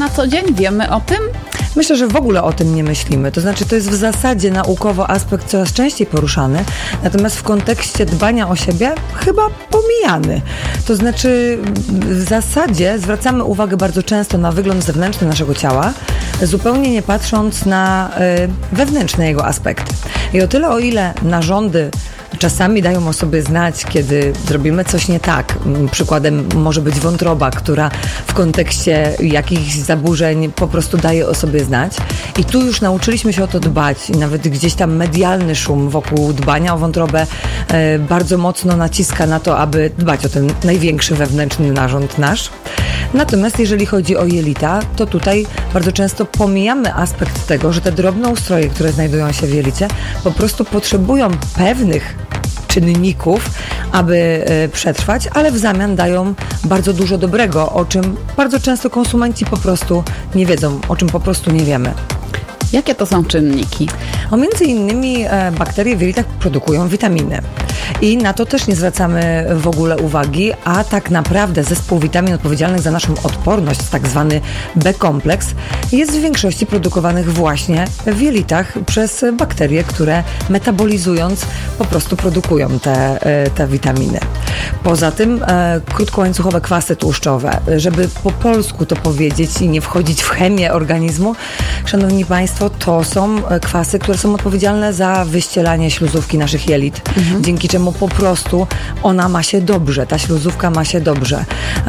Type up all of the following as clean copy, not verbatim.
na co dzień? Wiemy o tym? Myślę, że w ogóle o tym nie myślimy. To znaczy, to jest w zasadzie naukowo aspekt coraz częściej poruszany, natomiast w kontekście dbania o siebie chyba pomijany. To znaczy, w zasadzie zwracamy uwagę bardzo często na wygląd zewnętrzny naszego ciała, zupełnie nie patrząc na wewnętrzne jego aspekty. I o tyle, o ile narządy czasami dają o sobie znać, kiedy zrobimy coś nie tak. Przykładem może być wątroba, która w kontekście jakichś zaburzeń po prostu daje o sobie znać. I tu już nauczyliśmy się o to dbać. I nawet gdzieś tam medialny szum wokół dbania o wątrobę bardzo mocno naciska na to, aby dbać o ten największy wewnętrzny narząd nasz. Natomiast jeżeli chodzi o jelita, to tutaj bardzo często pomijamy aspekt tego, że te drobnoustroje, które znajdują się w jelicie, po prostu potrzebują pewnych czynników, aby przetrwać, ale w zamian dają bardzo dużo dobrego, o czym bardzo często konsumenci po prostu nie wiedzą, o czym po prostu nie wiemy. Jakie to są czynniki? Między innymi bakterie w jelitach produkują witaminy. I na to też nie zwracamy w ogóle uwagi, a tak naprawdę zespół witamin odpowiedzialnych za naszą odporność, tak zwany B-kompleks, jest w większości produkowanych właśnie w jelitach przez bakterie, które metabolizując po prostu produkują te witaminy. Poza tym krótkołańcuchowe kwasy tłuszczowe, żeby po polsku to powiedzieć i nie wchodzić w chemię organizmu, szanowni Państwo, to są kwasy, które są odpowiedzialne za wyścielanie śluzówki naszych jelit, dzięki czemu po prostu ona ma się dobrze, ta śluzówka ma się dobrze.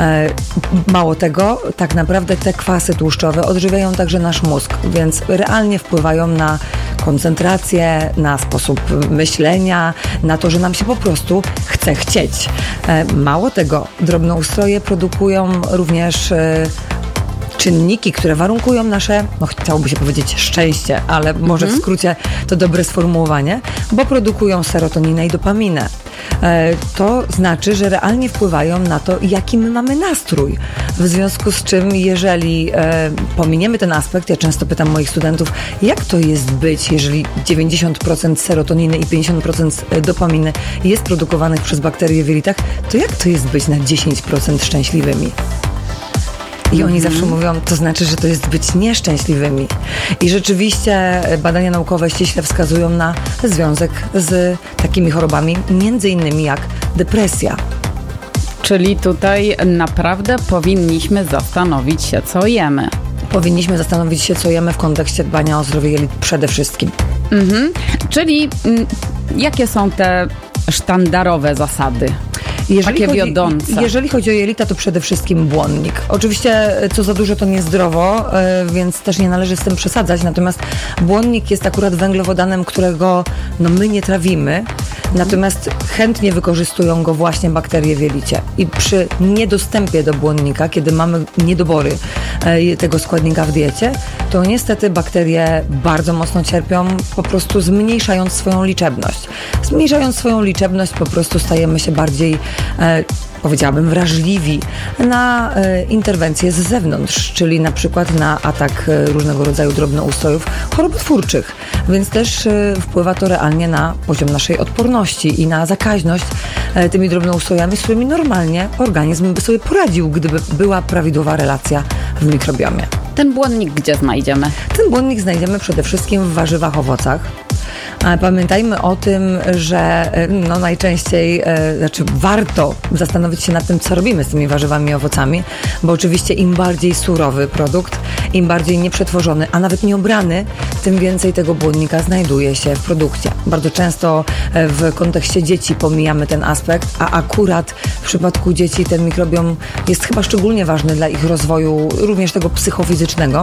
Mało tego, tak naprawdę te kwasy tłuszczowe odżywiają także nasz mózg, więc realnie wpływają na koncentrację, na sposób myślenia, na to, że nam się po prostu chce chcieć. Mało tego, drobnoustroje produkują również czynniki, które warunkują nasze, chciałoby się powiedzieć szczęście, ale może w skrócie to dobre sformułowanie, bo produkują serotoninę i dopaminę. To znaczy, że realnie wpływają na to, jaki my mamy nastrój. W związku z czym, jeżeli pominiemy ten aspekt, ja często pytam moich studentów, jak to jest być, jeżeli 90% serotoniny i 50% dopaminy jest produkowanych przez bakterie w jelitach, to jak to jest być na 10% szczęśliwymi? I oni zawsze mówią, to znaczy, że to jest być nieszczęśliwymi. I rzeczywiście badania naukowe ściśle wskazują na związek z takimi chorobami, między innymi jak depresja. Czyli tutaj naprawdę powinniśmy zastanowić się, co jemy. Powinniśmy zastanowić się, co jemy w kontekście dbania o zdrowie jelit przede wszystkim. Czyli jakie są te sztandarowe zasady? Jeżeli chodzi o jelita, to przede wszystkim błonnik. Oczywiście co za dużo to niezdrowo, więc też nie należy z tym przesadzać, natomiast błonnik jest akurat węglowodanem, którego my nie trawimy, natomiast chętnie wykorzystują go właśnie bakterie w jelicie. I przy niedostępie do błonnika, kiedy mamy niedobory tego składnika w diecie, to niestety bakterie bardzo mocno cierpią, po prostu zmniejszając swoją liczebność. Zmniejszając swoją liczebność po prostu stajemy się bardziej powiedziałabym wrażliwi na interwencje z zewnątrz, czyli na przykład na atak różnego rodzaju drobnoustrojów chorobotwórczych, więc też wpływa to realnie na poziom naszej odporności i na zakaźność tymi drobnoustrojami, z którymi normalnie organizm by sobie poradził, gdyby była prawidłowa relacja w mikrobiomie. Ten błonnik gdzie znajdziemy? Ten błonnik znajdziemy przede wszystkim w warzywach, owocach. Pamiętajmy o tym, że najczęściej, warto zastanowić się nad tym, co robimy z tymi warzywami i owocami, bo oczywiście im bardziej surowy produkt, im bardziej nieprzetworzony, a nawet nieobrany, tym więcej tego błonnika znajduje się w produkcie. Bardzo często w kontekście dzieci pomijamy ten aspekt, a akurat w przypadku dzieci ten mikrobiom jest chyba szczególnie ważny dla ich rozwoju, również tego psychofizycznego.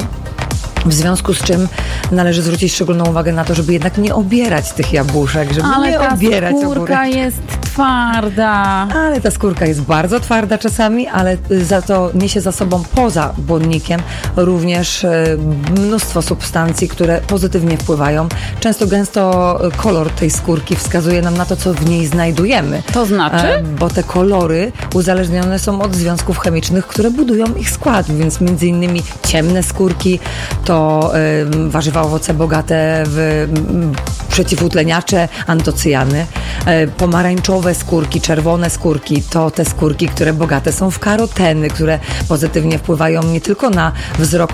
W związku z czym należy zwrócić szczególną uwagę na to, żeby jednak nie obierać tych jabłuszek, żeby nie obierać ogórek. Ale ta skórka jest twarda. Ale ta skórka jest bardzo twarda czasami, ale za to niesie za sobą poza błonnikiem również mnóstwo substancji, które pozytywnie wpływają. Często gęsto kolor tej skórki wskazuje nam na to, co w niej znajdujemy. To znaczy? Bo te kolory uzależnione są od związków chemicznych, które budują ich skład, więc między innymi ciemne skórki to warzywa, owoce bogate w przeciwutleniacze, antocyjany. Pomarańczowe skórki, czerwone skórki to te skórki, które bogate są w karoteny, które pozytywnie wpływają nie tylko na wzrok